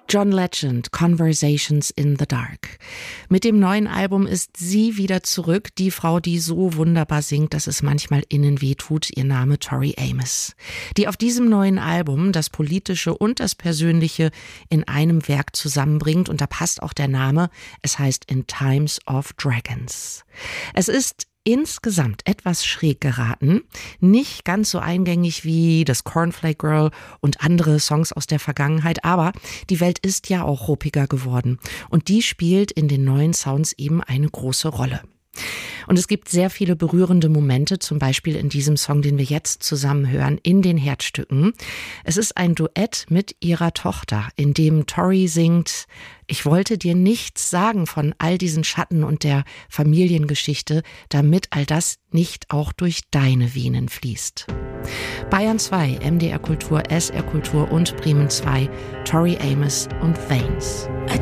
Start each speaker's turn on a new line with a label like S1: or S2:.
S1: John Legend, Conversations in the Dark. Mit dem neuen Album ist sie wieder zurück, die Frau, die so wunderbar singt, dass es manchmal innen weh tut, ihr Name Tori Amos. Die auf diesem neuen Album das Politische und das Persönliche in einem Werk zusammenbringt, und da passt auch der Name, es heißt In Times of Dragons. Es ist insgesamt etwas schräg geraten, nicht ganz so eingängig wie das Cornflake Girl und andere Songs aus der Vergangenheit, aber die Welt ist ja auch ruppiger geworden und die spielt in den neuen Sounds eben eine große Rolle. Und es gibt sehr viele berührende Momente, zum Beispiel in diesem Song, den wir jetzt zusammen hören, in den Herzstücken. Es ist ein Duett mit ihrer Tochter, in dem Tori singt: Ich wollte dir nichts sagen von all diesen Schatten und der Familiengeschichte, damit all das nicht auch durch deine Venen fließt. Bayern 2, MDR Kultur, SR Kultur und Bremen 2, Tori Amos und Veins.
S2: I